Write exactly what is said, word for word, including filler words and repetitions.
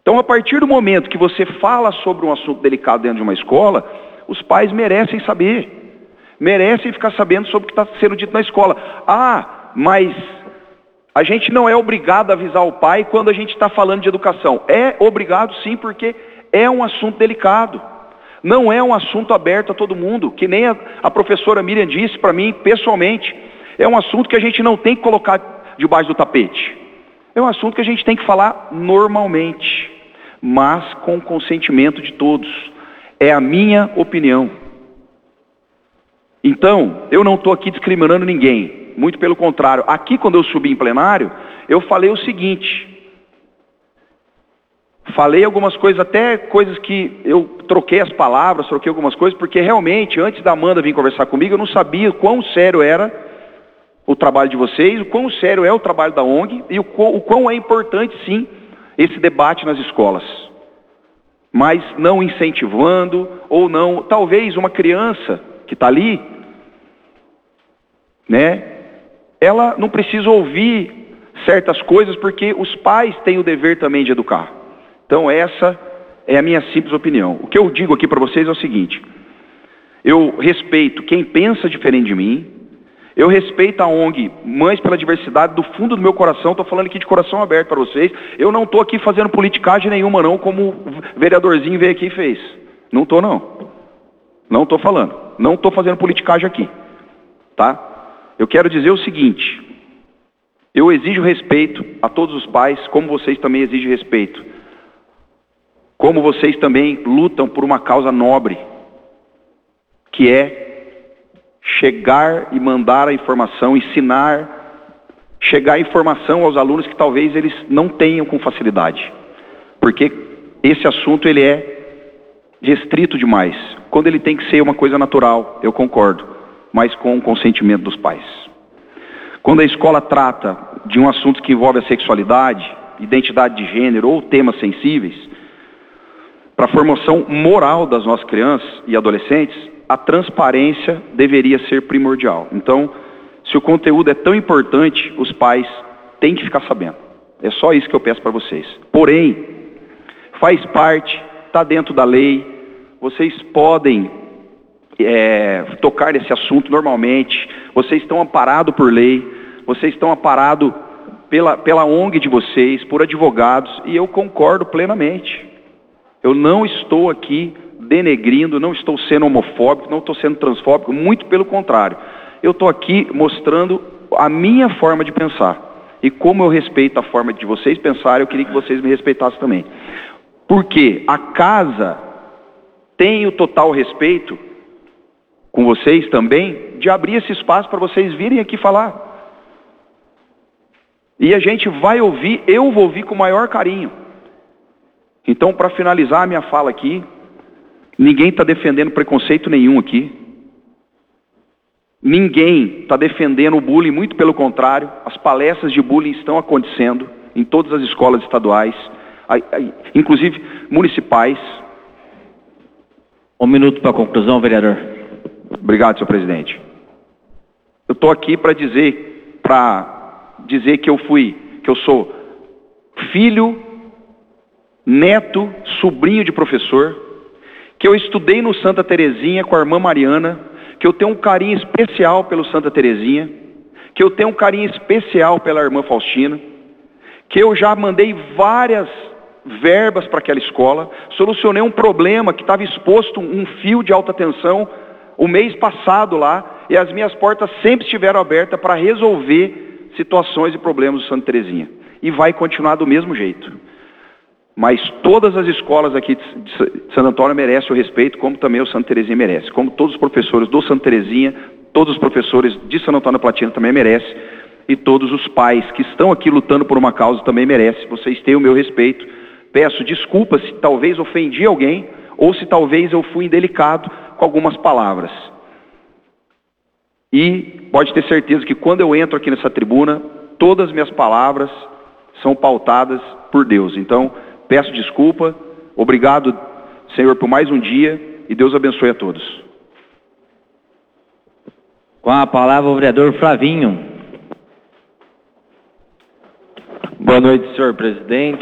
Então, a partir do momento que você fala sobre um assunto delicado dentro de uma escola, os pais merecem saber, merecem ficar sabendo sobre o que está sendo dito na escola. Ah, mas a gente não é obrigado a avisar o pai quando a gente está falando de educação. É obrigado sim, porque é um assunto delicado. Não é um assunto aberto a todo mundo, que nem a, a professora Miriam disse para mim pessoalmente. É um assunto que a gente não tem que colocar debaixo do tapete. É um assunto que a gente tem que falar normalmente, mas com o consentimento de todos. É a minha opinião. Então, eu não estou aqui discriminando ninguém. Muito pelo contrário. Aqui, quando eu subi em plenário, eu falei o seguinte. Falei algumas coisas, até coisas que eu troquei as palavras, troquei algumas coisas, porque realmente, antes da Amanda vir conversar comigo, eu não sabia o quão sério era o trabalho de vocês, o quão sério é o trabalho da O N G e o quão, o quão é importante, sim, esse debate nas escolas. Mas não incentivando, ou não, talvez uma criança que está ali, né, ela não precisa ouvir certas coisas, porque os pais têm o dever também de educar. Então essa é a minha simples opinião. O que eu digo aqui para vocês é o seguinte: eu respeito quem pensa diferente de mim, eu respeito a O N G Mães pela Diversidade do fundo do meu coração, estou falando aqui de coração aberto para vocês. Eu não estou aqui fazendo politicagem nenhuma não, como o vereadorzinho veio aqui e fez. Não estou não. Não estou falando. Não estou fazendo politicagem aqui. Tá? Eu quero dizer o seguinte: eu exijo respeito a todos os pais, como vocês também exigem respeito. Como vocês também lutam por uma causa nobre, que é chegar e mandar a informação, ensinar, chegar a informação aos alunos que talvez eles não tenham com facilidade. Porque esse assunto ele é restrito demais. Quando ele tem que ser uma coisa natural, eu concordo, mas com o consentimento dos pais. Quando a escola trata de um assunto que envolve a sexualidade, identidade de gênero ou temas sensíveis, para a formação moral das nossas crianças e adolescentes, a transparência deveria ser primordial. Então, se o conteúdo é tão importante, os pais têm que ficar sabendo. É só isso que eu peço para vocês. Porém, faz parte, está dentro da lei, vocês podem é, tocar nesse assunto normalmente, vocês estão amparados por lei, vocês estão amparados pela, pela O N G de vocês, por advogados, e eu concordo plenamente. Eu não estou aqui denegrindo, não estou sendo homofóbico, não estou sendo transfóbico, muito pelo contrário. Eu estou aqui mostrando a minha forma de pensar. E como eu respeito a forma de vocês pensarem, eu queria que vocês me respeitassem também. Porque a casa tem o total respeito, com vocês também, de abrir esse espaço para vocês virem aqui falar. E a gente vai ouvir, eu vou ouvir com o maior carinho. Então, para finalizar a minha fala aqui, ninguém está defendendo preconceito nenhum aqui. Ninguém está defendendo o bullying, muito pelo contrário. As palestras de bullying estão acontecendo em todas as escolas estaduais, inclusive municipais. Um minuto para a conclusão, vereador. Obrigado, senhor presidente. Eu estou aqui para dizer, para dizer que eu fui, que eu sou filho, neto, sobrinho de professor, que eu estudei no Santa Terezinha com a irmã Mariana, que eu tenho um carinho especial pelo Santa Terezinha, que eu tenho um carinho especial pela irmã Faustina, que eu já mandei várias verbas para aquela escola, solucionei um problema que estava exposto um fio de alta tensão o mês passado lá, e as minhas portas sempre estiveram abertas para resolver situações e problemas do Santa Terezinha. E vai continuar do mesmo jeito. Mas todas as escolas aqui de Santo Antônio merecem o respeito, como também o Santa Terezinha merece. Como todos os professores do Santa Terezinha, todos os professores de Santo Antônio Platina também merecem. E todos os pais que estão aqui lutando por uma causa também merecem. Vocês têm o meu respeito. Peço desculpas se talvez ofendi alguém, ou se talvez eu fui indelicado com algumas palavras. E pode ter certeza que quando eu entro aqui nessa tribuna, todas as minhas palavras são pautadas por Deus. Então, peço desculpa, obrigado, Senhor, por mais um dia, e Deus abençoe a todos. Com a palavra o vereador Flavinho. Boa noite, senhor presidente.